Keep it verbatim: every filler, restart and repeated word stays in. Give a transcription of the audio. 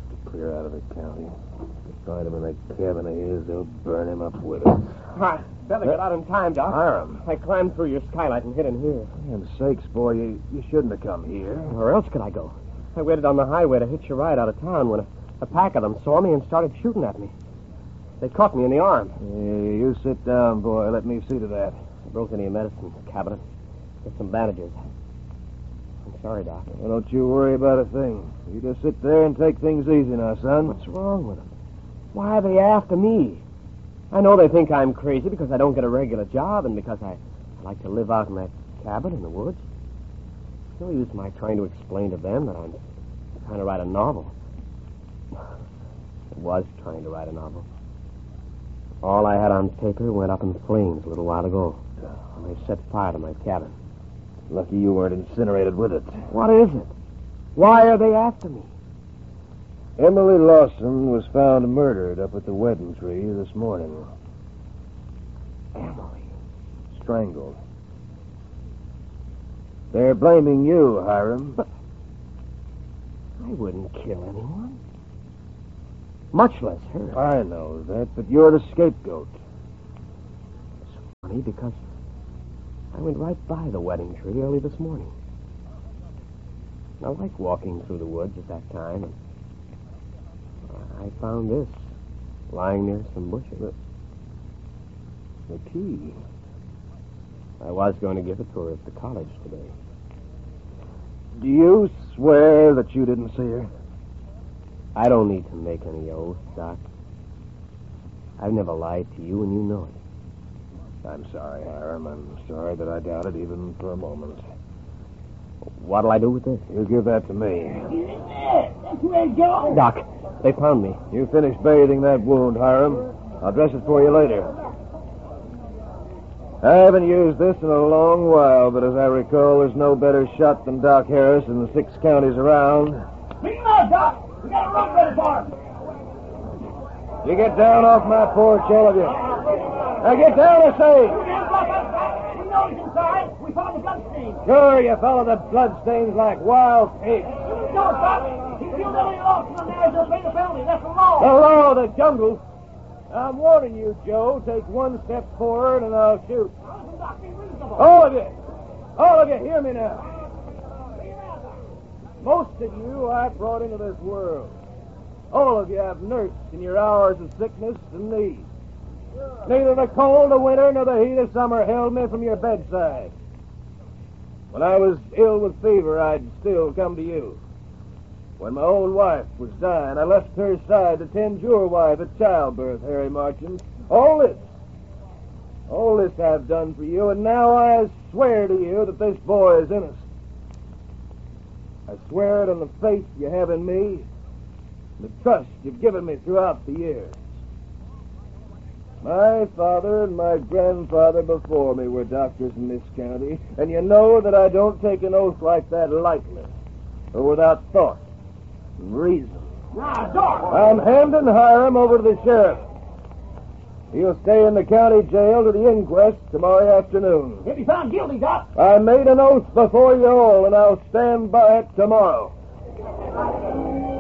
to clear out of the county. Find him in that cabin of his, they'll burn him up with us. I better get out in time, Doc. Hiram. I climbed through your skylight and hid in here. For damn sakes, boy, you, you shouldn't have come here. Where else could I go? I waited on the highway to hitch a ride out of town when a, a pack of them saw me and started shooting at me. They caught me in the arm. Yeah, you sit down, boy. Let me see to that. I broke into your medicine cabinet. Get some bandages. I'm sorry, Doc. Well, don't you worry about a thing. You just sit there and take things easy now, son. What's wrong with them? Why are they after me? I know they think I'm crazy because I don't get a regular job and because I, I like to live out in that cabin in the woods. No use my trying to explain to them that I'm trying to write a novel. I was trying to write a novel. All I had on paper went up in flames a little while ago. And they set fire to my cabin. Lucky you weren't incinerated with it. What is it? Why are they after me? Emily Lawson was found murdered up at the wedding tree this morning. Emily? Strangled. They're blaming you, Hiram. But I wouldn't kill anyone. Much less her. I know that, but you're the scapegoat. It's funny because I went right by the wedding tree early this morning. I like walking through the woods at that time, and I found this lying near some bushes. The, the key. I was going to give it to her at the college today. Do you swear that you didn't see her? I don't need to make any oath, Doc. I've never lied to you, and you know it. I'm sorry, Hiram. I'm sorry that I doubted even for a moment. What'll I do with this? You give that to me. That's where it goes. Doc, they found me. You finish bathing that wound, Hiram. I'll dress it for you later. I haven't used this in a long while, but as I recall, there's no better shot than Doc Harris in the six counties around. Bring him out, Doc. We got a run ready for him. You get down off my porch, all of you. Now get down, I say. We know he's inside. We found the bloodstains. Sure, you follow the bloodstains like wild pigs. No, Doc. He killed Emily Lawson and there's a big penalty. That's the law. The law of the jungle. I'm warning you, Joe. Take one step forward and I'll shoot. Doc, be reasonable. All of you. All of you, hear me now. Most of you I brought into this world. All of you I've nursed in your hours of sickness and need. Neither the cold of winter nor the heat of summer held me from your bedside. When I was ill with fever, I'd still come to you. When my old wife was dying, I left her side to tend your wife at childbirth, Harry Marchand. All this, all this I've done for you, and now I swear to you that this boy is innocent. I swear it on the faith you have in me, and the trust you've given me throughout the years. My father and my grandfather before me were doctors in this county, and you know that I don't take an oath like that lightly, or without thought and reason. Now, Doc. I'm handing Hiram over to the sheriff. He'll stay in the county jail to the inquest tomorrow afternoon. He'll be found guilty, Doc. I made an oath before you all, and I'll stand by it tomorrow.